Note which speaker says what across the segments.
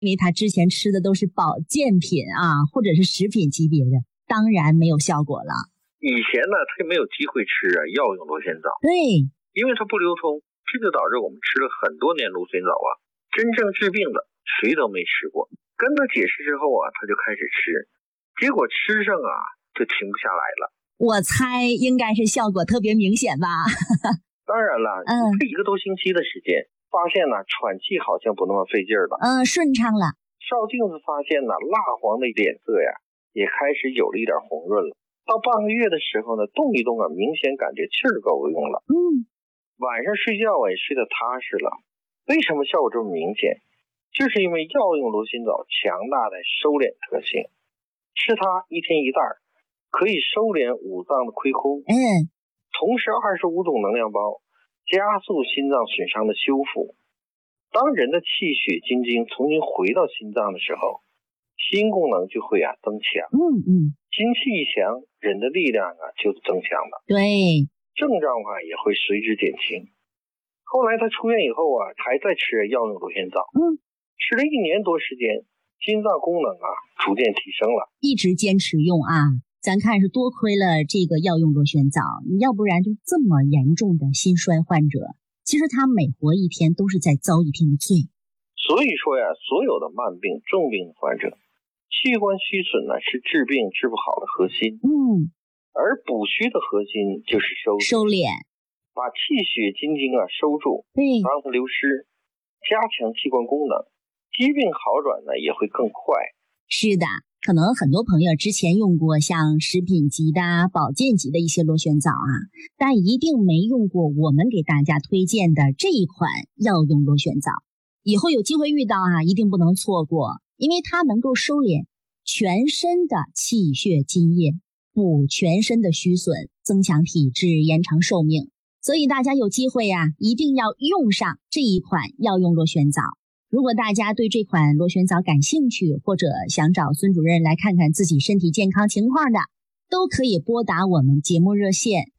Speaker 1: 因为他之前吃的都是保健品啊，或者是食品级别的，当然没有效果了。
Speaker 2: 以前呢，他没有机会吃药用螺旋藻，
Speaker 1: 对，
Speaker 2: 因为它不流通，这就导致我们吃了很多年螺旋藻啊，真正治病的谁都没吃过。跟他解释之后啊，他就开始吃，结果吃上啊就停不下来了。
Speaker 1: 我猜应该是效果特别明显吧。
Speaker 2: 当然了，这1个多星期的时间，发现呢喘气好像不那么费劲了，
Speaker 1: 顺畅了。
Speaker 2: 照镜子发现呢蜡黄的脸色呀也开始有了一点红润了。到半个月的时候呢，动一动啊，明显感觉气儿够用了。晚上睡觉也睡得踏实了。为什么效果这么明显？就是因为药用螺旋藻强大的收敛特性，吃它1天1袋，可以收敛五脏的亏空。同时25种能量包加速心脏损伤的修复。当人的气血津精重新回到心脏的时候，心功能就会增强。心气一强，人的力量就增强了。
Speaker 1: 对，
Speaker 2: 症状也会随之减轻。后来他出院以后还在吃药用螺旋藻。吃了1年多时间，心脏功能逐渐提升了。
Speaker 1: 一直坚持用咱看是多亏了这个药用螺旋藻，要不然就这么严重的心衰患者，其实他每活1天都是在遭1天的罪。
Speaker 2: 所以说所有的慢病重病患者，器官虚损呢是治病治不好的核心。而补虚的核心就是收敛，把气血津精收住，让它流失，加强器官功能，疾病好转呢也会更快。
Speaker 1: 是的，可能很多朋友之前用过像食品级的保健级的一些螺旋藻但一定没用过我们给大家推荐的这一款药用螺旋藻。以后有机会遇到一定不能错过，因为它能够收敛全身的气血津液，补全身的虚损，增强体质，延长寿命。所以大家有机会一定要用上这一款药用螺旋藻。如果大家对这款螺旋藻感兴趣，或者想找孙主任来看看自己身体健康情况的，都可以拨打我们节目热线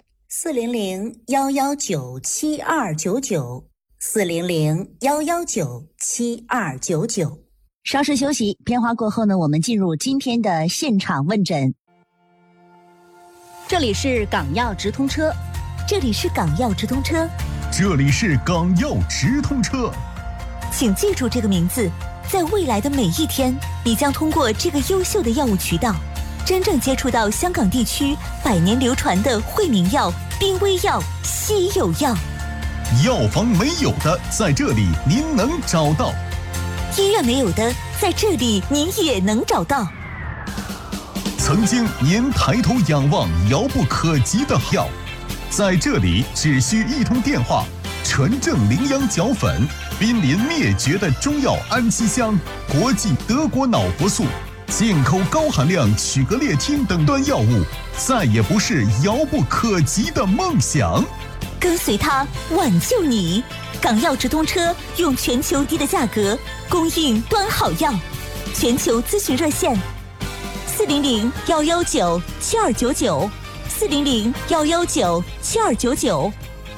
Speaker 3: 400-119-7299 400-119-7299。
Speaker 1: 稍事休息，片花过后呢，我们进入今天的现场问诊。这里是港药直通车，
Speaker 3: 这里是港药直通车，
Speaker 4: 这里是港药直通车。
Speaker 3: 请记住这个名字，在未来的每一天，你将通过这个优秀的药物渠道，真正接触到香港地区100年流传的惠民药、濒危药、稀有药。
Speaker 4: 药房没有的，在这里您能找到；
Speaker 3: 医院没有的，在这里您也能找到。
Speaker 4: 曾经您抬头仰望遥不可及的药，在这里只需一通电话，纯正羚羊角粉，濒临灭绝的中药安息香，国际德国脑活素，进口高含量曲格列汀等端药物，再也不是遥不可及的梦想。
Speaker 3: 跟随它挽救你，港药直通车用全球低的价格供应端好药。全球咨询热线400-119-7299 400-119-7299。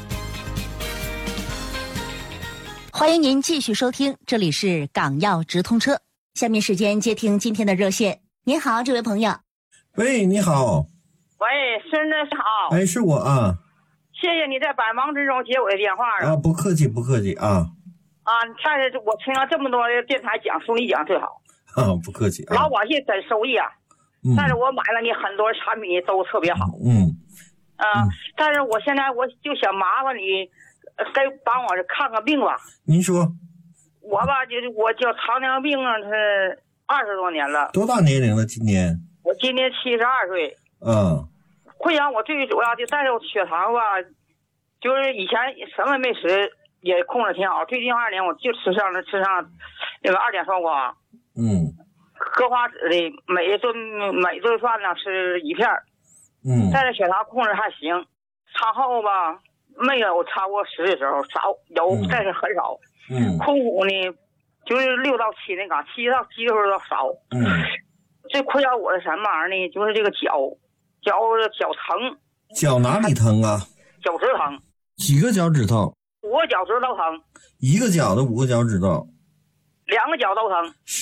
Speaker 1: 欢迎您继续收听，这里是港药直通车。下面时间接听今天的热线。您好，这位朋友。
Speaker 5: 喂，你好。
Speaker 6: 喂，孙子好。
Speaker 5: 哎，是我啊。
Speaker 6: 谢谢你在百忙之中接我的电话了。
Speaker 5: 不客气，不客气啊。
Speaker 6: 但是我听了这么多电台讲述，你讲最好。
Speaker 5: 不客气
Speaker 6: 老百姓真受益但是我买了你很多产品都特别好。但是我现在我就想麻烦你帮我看看病吧。
Speaker 5: 您说。
Speaker 6: 我就是我叫糖尿病是20多年了。
Speaker 5: 多大年龄了今年？
Speaker 6: 我今年72岁。会让我最主要的，但是我血糖就是以前什么没吃也控制挺好，最近2年我就吃上那个2点双胍。荷花籽的每顿饭呢吃1片。但是血糖控制还行，餐后没有超过10的时候，少有但是很少。空腹呢就是6到7那个7到7的时候少。最困扰我的什么玩意儿呢？就是这个脚疼。
Speaker 5: 脚哪里疼啊？
Speaker 6: 脚趾疼。
Speaker 5: 几个脚趾头？
Speaker 6: 5个脚趾头疼。
Speaker 5: 一个脚的5个脚趾头？
Speaker 6: 2个脚都疼。